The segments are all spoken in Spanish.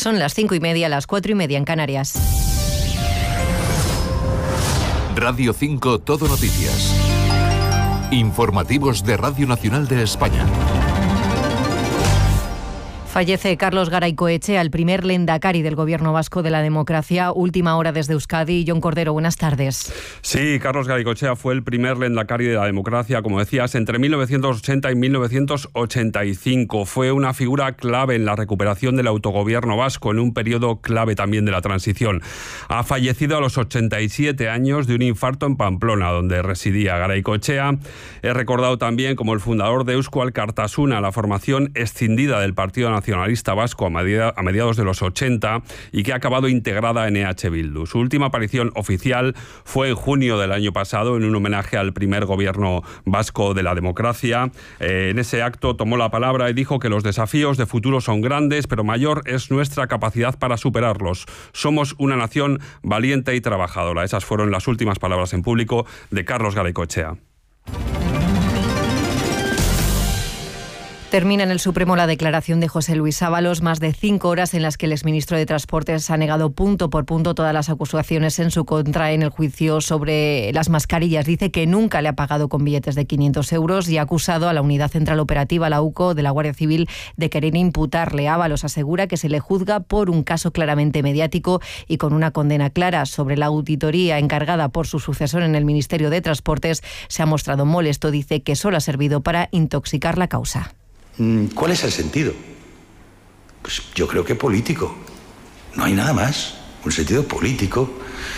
Son las 5:30, las 4:30 en Canarias. Radio 5 Todo Noticias. Informativos de Radio Nacional de España. Fallece Carlos Garaycoechea, el primer lehendakari del Gobierno vasco de la democracia. Última hora desde Euskadi. Jon Cordero, buenas tardes. Sí, Carlos Garaycoechea fue el primer lehendakari de la democracia, como decías, entre 1980 y 1985. Fue una figura clave en la recuperación del autogobierno vasco, en un periodo clave también de la transición. Ha fallecido a los 87 años de un infarto en Pamplona, donde residía. Garaycoechea es recordado también como el fundador de Eusko Alkartasuna, la formación escindida del Partido Nacionalista Vasco a mediados de los 80 y que ha acabado integrada en EH Bildu. Su última aparición oficial fue en junio del año pasado en un homenaje al primer gobierno vasco de la democracia. En ese acto tomó la palabra y dijo que los desafíos de futuro son grandes, pero mayor es nuestra capacidad para superarlos. Somos una nación valiente y trabajadora. Esas fueron las últimas palabras en público de Carlos Garaycoechea. Termina en el Supremo la declaración de José Luis Ábalos, más de 5 horas en las que el exministro de Transportes ha negado punto por punto todas las acusaciones en su contra en el juicio sobre las mascarillas. Dice que nunca le ha pagado con billetes de 500 euros y ha acusado a la Unidad Central Operativa, la UCO, de la Guardia Civil de querer imputarle. Ábalos asegura que se le juzga por un caso claramente mediático y con una condena clara. Sobre la auditoría encargada por su sucesor en el Ministerio de Transportes se ha mostrado molesto. Dice que solo ha servido para intoxicar la causa. ¿Cuál es el sentido? Pues yo creo que político. No hay nada más. Un sentido político.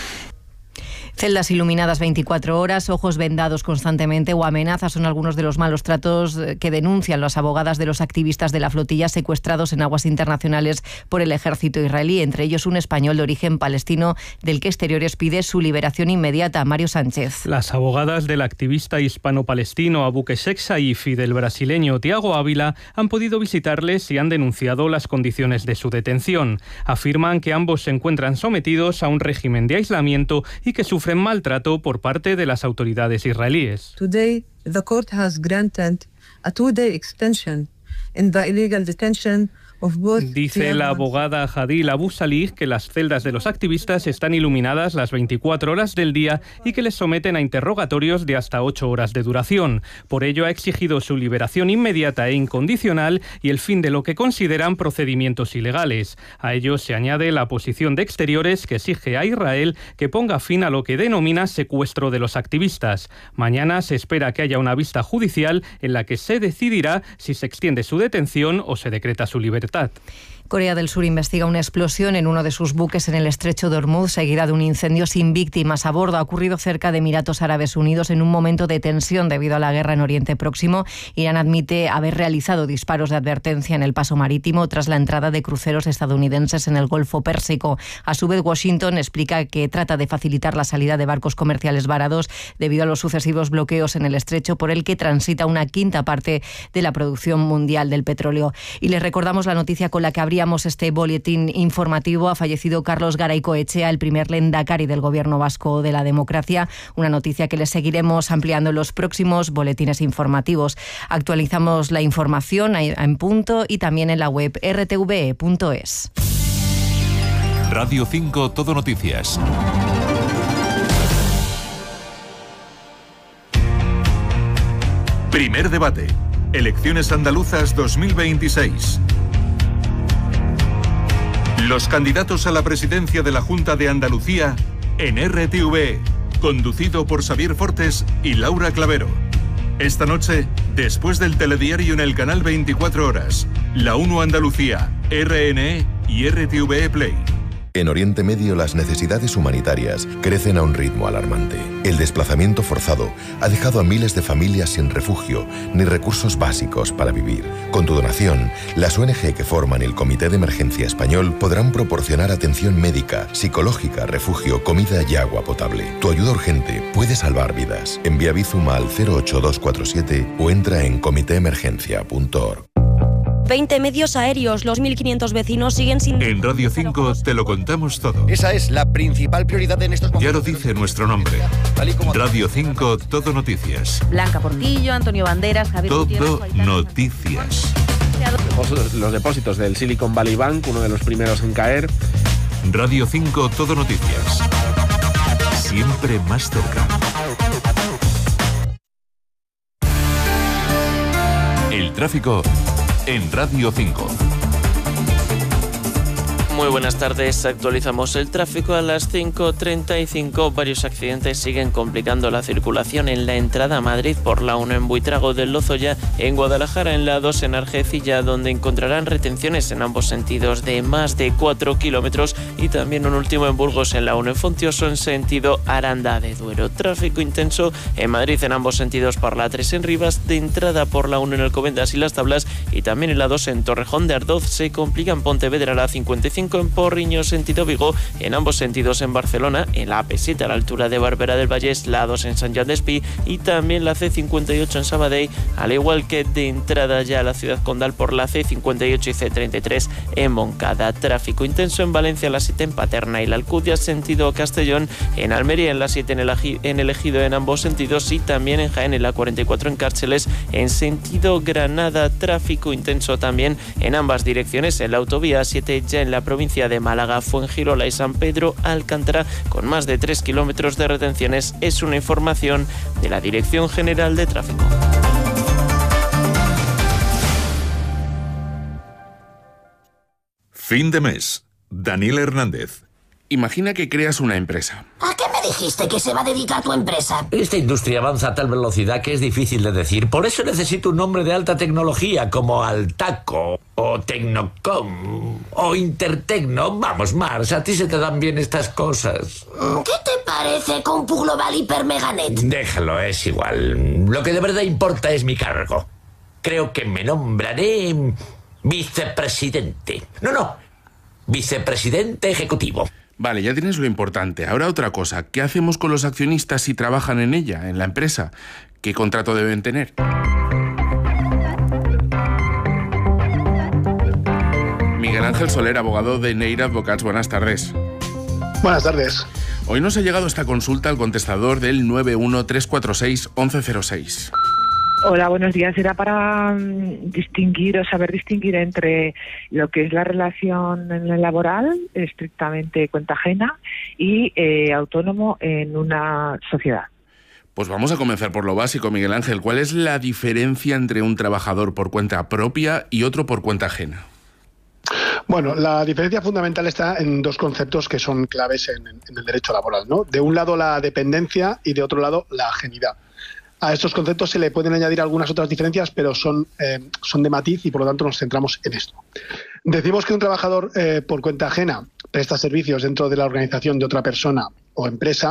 Celdas iluminadas 24 horas, ojos vendados constantemente o amenazas son algunos de los malos tratos que denuncian las abogadas de los activistas de la flotilla secuestrados en aguas internacionales por el ejército israelí, entre ellos un español de origen palestino del que Exteriores pide su liberación inmediata. Mario Sánchez. Las abogadas del activista hispano-palestino Aboushek Saif y del brasileño Tiago Ávila han podido visitarles y han denunciado las condiciones de su detención. Afirman que ambos se encuentran sometidos a un régimen de aislamiento y que sufren maltrato por parte de las autoridades israelíes. Today, the court has granted a 2-day extension in the illegal detention. Dice la abogada Hadil Abu Salih que las celdas de los activistas están iluminadas las 24 horas del día y que les someten a interrogatorios de hasta 8 horas de duración. Por ello ha exigido su liberación inmediata e incondicional y el fin de lo que consideran procedimientos ilegales. A ello se añade la posición de Exteriores que exige a Israel que ponga fin a lo que denomina secuestro de los activistas. Mañana se espera que haya una vista judicial en la que se decidirá si se extiende su detención o se decreta su libertad. Corea del Sur investiga una explosión en uno de sus buques en el estrecho de Hormuz, seguida de un incendio sin víctimas a bordo. Ha ocurrido cerca de Emiratos Árabes Unidos en un momento de tensión debido a la guerra en Oriente Próximo. Irán admite haber realizado disparos de advertencia en el paso marítimo tras la entrada de cruceros estadounidenses en el Golfo Pérsico. A su vez, Washington explica que trata de facilitar la salida de barcos comerciales varados debido a los sucesivos bloqueos en el estrecho por el que transita una quinta parte de la producción mundial del petróleo. Y les recordamos la noticia con la que abríamos este boletín informativo. Ha fallecido Carlos Garaycoechea, el primer lehendakari del Gobierno vasco de la democracia. Una noticia que les seguiremos ampliando en los próximos boletines informativos. Actualizamos la información en punto y también en la web rtve.es. Radio 5 Todo Noticias. Primer debate. Elecciones andaluzas 2026. Los candidatos a la presidencia de la Junta de Andalucía en RTV, conducido por Xavier Fortes y Laura Clavero. Esta noche, después del telediario en el canal 24 Horas, La 1 Andalucía, RNE y RTV Play. En Oriente Medio las necesidades humanitarias crecen a un ritmo alarmante. El desplazamiento forzado ha dejado a miles de familias sin refugio ni recursos básicos para vivir. Con tu donación, las ONG que forman el Comité de Emergencia Español podrán proporcionar atención médica, psicológica, refugio, comida y agua potable. Tu ayuda urgente puede salvar vidas. Envía Bizum al 08247 o entra en comitéemergencia.org. 20 medios aéreos, los 1.500 vecinos siguen sin... En Radio 5 te lo contamos todo. Esa es la principal prioridad en estos momentos. Ya lo dice nuestro nombre. Radio 5 Todo Noticias. Blanca Portillo, Antonio Banderas, Javier Todo Gutiérrez, Noticias. Los depósitos del Silicon Valley Bank, uno de los primeros en caer. Radio 5 Todo Noticias. Siempre más cerca. El tráfico en Radio 5. Muy buenas tardes, actualizamos el tráfico a las 5:35. Varios accidentes siguen complicando la circulación en la entrada a Madrid por la 1 en Buitrago del Lozoya, en Guadalajara en la 2 en Argecilla, donde encontrarán retenciones en ambos sentidos de más de 4 kilómetros, y también un último en Burgos en la 1 en Fontioso en sentido Aranda de Duero. Tráfico intenso en Madrid en ambos sentidos por la 3 en Rivas, de entrada por la 1 en Alcobendas y Las Tablas, y también en la 2 en Torrejón de Ardoz. Se complica en Pontevedra la 55 en Porriño sentido Vigo, en ambos sentidos en Barcelona, en la AP7 a la altura de Barberà del Vallès, la 2 en Sant Joan d'Espí, y también la C58 en Sabadell, al igual que de entrada ya a la ciudad condal por la C58 y C33 en Moncada. Tráfico intenso en Valencia, la 7 en Paterna y la Alcudia sentido Castellón, en Almería en la 7 en el Ejido en ambos sentidos, y también en Jaén en la 44 en Cárceles en sentido Granada. Tráfico intenso también en ambas direcciones en la autovía 7 ya en la provincia de Málaga, Fuengirola y San Pedro Alcántara, con más de 3 kilómetros de retenciones. Es una información de la Dirección General de Tráfico. Fin de mes. Daniel Hernández. Imagina que creas una empresa. ¿A qué me dijiste que se va a dedicar tu empresa? Esta industria avanza a tal velocidad que es difícil de decir. Por eso necesito un nombre de alta tecnología como Altaco, o Tecnocom, o Intertecno. Vamos, Mars, a ti se te dan bien estas cosas. ¿Qué te parece Compu Global Hiper Meganet? Déjalo, es igual. Lo que de verdad importa es mi cargo. Creo que me nombraré vicepresidente. No, vicepresidente ejecutivo. Vale, ya tienes lo importante. Ahora otra cosa. ¿Qué hacemos con los accionistas si trabajan en ella, en la empresa? ¿Qué contrato deben tener? Miguel Ángel Soler, abogado de Neira Advocats. Buenas tardes. Buenas tardes. Hoy nos ha llegado esta consulta al contestador del 913461106. Hola, buenos días. Era para distinguir o saber distinguir entre lo que es la relación laboral, estrictamente cuenta ajena, y autónomo en una sociedad. Pues vamos a comenzar por lo básico, Miguel Ángel. ¿Cuál es la diferencia entre un trabajador por cuenta propia y otro por cuenta ajena? Bueno, la diferencia fundamental está en dos conceptos que son claves en el derecho laboral, ¿no? De un lado la dependencia y de otro lado la ajenidad. A estos conceptos se le pueden añadir algunas otras diferencias, pero son de matiz y por lo tanto nos centramos en esto. Decimos que un trabajador por cuenta ajena presta servicios dentro de la organización de otra persona o empresa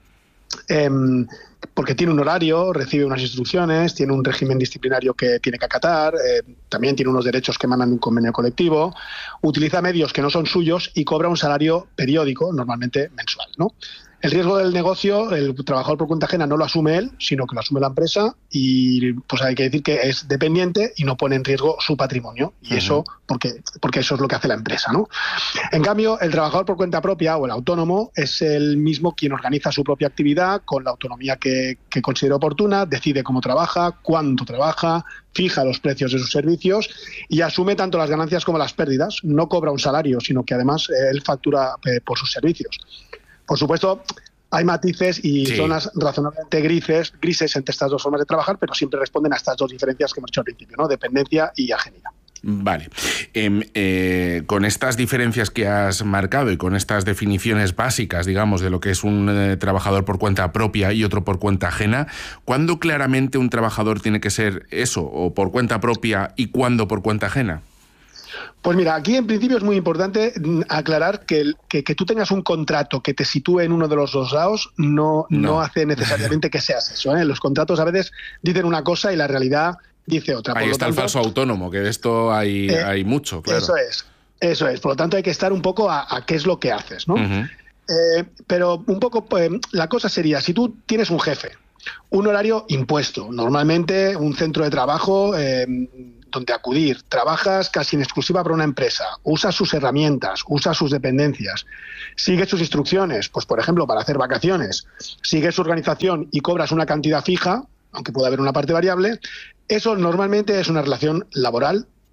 porque tiene un horario, recibe unas instrucciones, tiene un régimen disciplinario que tiene que acatar, también tiene unos derechos que emanan de un convenio colectivo, utiliza medios que no son suyos y cobra un salario periódico, normalmente mensual, ¿no? El riesgo del negocio, el trabajador por cuenta ajena no lo asume él, sino que lo asume la empresa, y pues hay que decir que es dependiente y no pone en riesgo su patrimonio, y eso porque eso es lo que hace la empresa, ¿no? En cambio, el trabajador por cuenta propia o el autónomo es el mismo quien organiza su propia actividad con la autonomía que considera oportuna, decide cómo trabaja, cuánto trabaja, fija los precios de sus servicios y asume tanto las ganancias como las pérdidas. No cobra un salario, sino que además él factura por sus servicios. Por supuesto, hay matices y zonas razonablemente grises entre estas dos formas de trabajar, pero siempre responden a estas dos diferencias que hemos dicho al principio, ¿no? Dependencia y ajenidad. Vale. Con estas diferencias que has marcado y con estas definiciones básicas, digamos, de lo que es un trabajador por cuenta propia y otro por cuenta ajena, ¿cuándo claramente un trabajador tiene que ser eso, o por cuenta propia, y cuándo por cuenta ajena? Pues mira, aquí en principio es muy importante aclarar que tú tengas un contrato que te sitúe en uno de los dos lados no hace necesariamente que seas eso, ¿eh? Los contratos a veces dicen una cosa y la realidad dice otra. Ahí está el falso autónomo, que de esto hay mucho, claro. Eso es. Por lo tanto hay que estar un poco a qué es lo que haces, ¿no? Pero un poco la cosa sería, si tú tienes un jefe, un horario impuesto, normalmente un centro de trabajo donde acudir, trabajas casi en exclusiva para una empresa, usas sus herramientas, usas sus dependencias, sigues sus instrucciones, pues por ejemplo para hacer vacaciones, sigues su organización y cobras una cantidad fija, aunque pueda haber una parte variable, eso normalmente es una relación laboral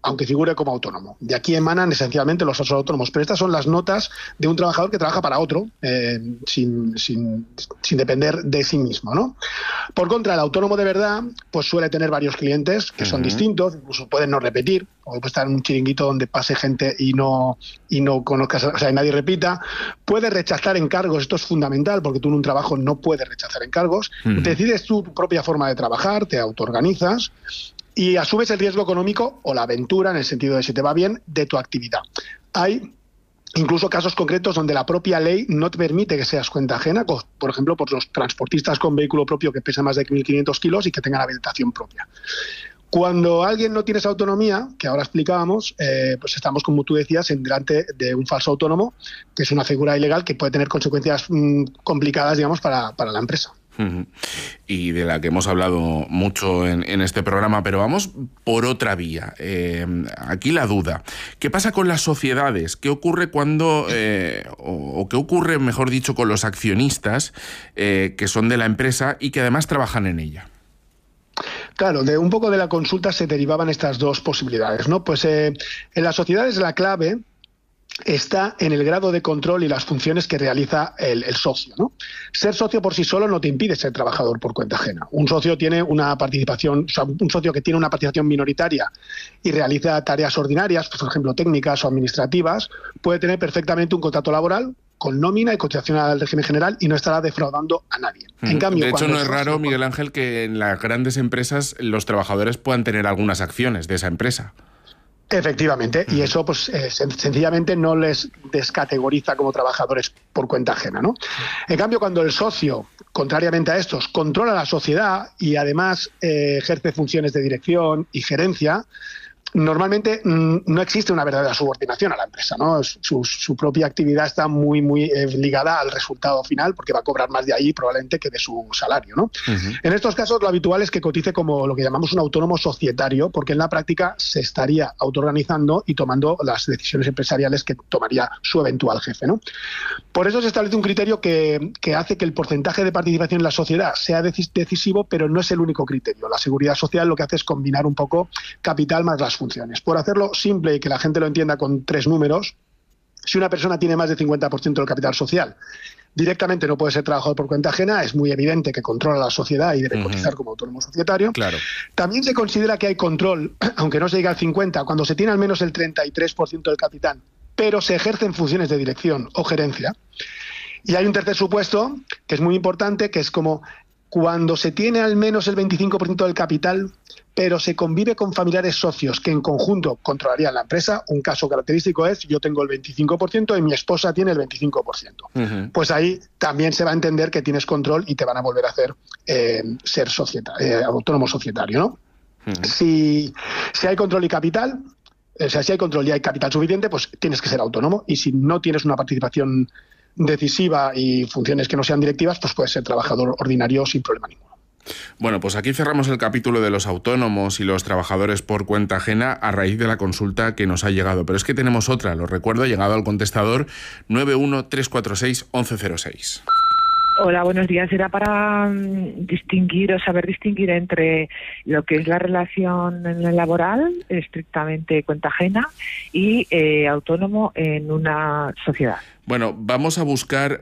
aunque figure como autónomo. De aquí emanan esencialmente los falsos autónomos, pero estas son las notas de un trabajador que trabaja para otro, sin depender de sí mismo, ¿no? Por contra, el autónomo de verdad pues suele tener varios clientes que son distintos, incluso pueden no repetir, o puede estar en un chiringuito donde pase gente y no conozcas, o sea, y nadie repita. Puede rechazar encargos, esto es fundamental, porque tú en un trabajo no puedes rechazar encargos. Decides tu propia forma de trabajar, te autoorganizas y asumes el riesgo económico o la aventura, en el sentido de si te va bien, de tu actividad. Hay incluso casos concretos donde la propia ley no te permite que seas cuenta ajena, por ejemplo, por los transportistas con vehículo propio que pesa más de 1.500 kilos y que tengan habilitación propia. Cuando alguien no tiene esa autonomía, que ahora explicábamos, pues estamos, como tú decías, delante de un falso autónomo, que es una figura ilegal que puede tener consecuencias complicadas, digamos, para la empresa. Y de la que hemos hablado mucho en este programa, pero vamos por otra vía. Aquí la duda. ¿Qué pasa con las sociedades? ¿Qué ocurre cuando, o qué ocurre, mejor dicho, con los accionistas que son de la empresa y que además trabajan en ella? Claro, de un poco de la consulta se derivaban estas dos posibilidades, ¿no? Pues en las sociedades la clave está en el grado de control y las funciones que realiza el socio, ¿no? Ser socio por sí solo no te impide ser trabajador por cuenta ajena. Un socio tiene una participación, o sea, un socio que tiene una participación minoritaria y realiza tareas ordinarias, pues, por ejemplo, técnicas o administrativas, puede tener perfectamente un contrato laboral con nómina y cotización al régimen general y no estará defraudando a nadie. En cambio, de hecho, no es raro, Miguel Ángel, que en las grandes empresas los trabajadores puedan tener algunas acciones de esa empresa. Efectivamente, y eso pues sencillamente no les descategoriza como trabajadores por cuenta ajena, ¿no? En cambio, cuando el socio, contrariamente a estos, controla la sociedad y además ejerce funciones de dirección y gerencia, normalmente no existe una verdadera subordinación a la empresa, ¿no? Su propia actividad está muy ligada al resultado final, porque va a cobrar más de ahí probablemente que de su salario, ¿no? En estos casos lo habitual es que cotice como lo que llamamos un autónomo societario, porque en la práctica se estaría autoorganizando y tomando las decisiones empresariales que tomaría su eventual jefe, ¿no? Por eso se establece un criterio que hace que el porcentaje de participación en la sociedad sea decisivo, pero no es el único criterio. La seguridad social lo que hace es combinar un poco capital más las funciones. Por hacerlo simple y que la gente lo entienda con 3 números, si una persona tiene más del 50% del capital social, directamente no puede ser trabajador por cuenta ajena, es muy evidente que controla la sociedad y debe cotizar como autónomo societario. Claro. También se considera que hay control, aunque no se llegue al 50%, cuando se tiene al menos el 33% del capital, pero se ejercen funciones de dirección o gerencia. Y hay un tercer supuesto, que es muy importante, que es como cuando se tiene al menos el 25% del capital, pero se convive con familiares socios que en conjunto controlarían la empresa. Un caso característico es: yo tengo el 25% y mi esposa tiene el 25%. Pues ahí también se va a entender que tienes control y te van a volver a hacer ser autónomo societario, ¿no? Si hay control y capital, o sea, si hay control y hay capital suficiente, pues tienes que ser autónomo, y si no tienes una participación decisiva y funciones que no sean directivas, pues puedes ser trabajador ordinario sin problema ninguno. Bueno, pues aquí cerramos el capítulo de los autónomos y los trabajadores por cuenta ajena a raíz de la consulta que nos ha llegado. Pero es que tenemos otra, lo recuerdo, llegado al contestador 913461106. Hola, buenos días. Era para saber distinguir entre lo que es la relación laboral, estrictamente cuenta ajena, y autónomo en una sociedad. Bueno, vamos a buscar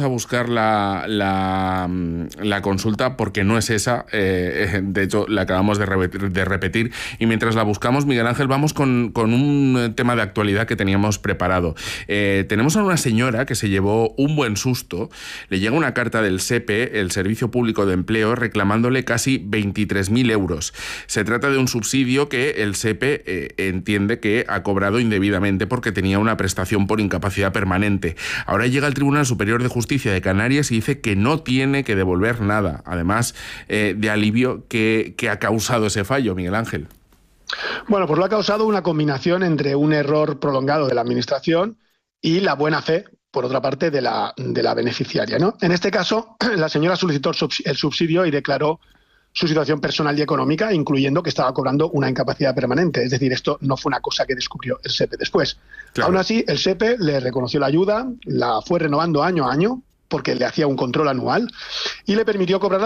la consulta, porque no es esa. De hecho, la acabamos de repetir. Y mientras la buscamos, Miguel Ángel, vamos con un tema de actualidad que teníamos preparado. Tenemos a una señora que se llevó un buen susto. Le llega una carta del SEPE, el Servicio Público de Empleo, reclamándole casi 23.000 euros. Se trata de un subsidio que el SEPE entiende que ha cobrado indebidamente porque tenía una prestación por incapacidad permanente. Ahora llega el Tribunal Superior de Justicia de Canarias y dice que no tiene que devolver nada, además de alivio que ha causado ese fallo, Miguel Ángel. Bueno, pues lo ha causado una combinación entre un error prolongado de la Administración y la buena fe, por otra parte, de la beneficiaria, ¿no? En este caso, la señora solicitó el subsidio y declaró su situación personal y económica, incluyendo que estaba cobrando una incapacidad permanente. Es decir, esto no fue una cosa que descubrió el SEPE después. Claro. Aún así, el SEPE le reconoció la ayuda, la fue renovando año a año, porque le hacía un control anual, y le permitió cobrar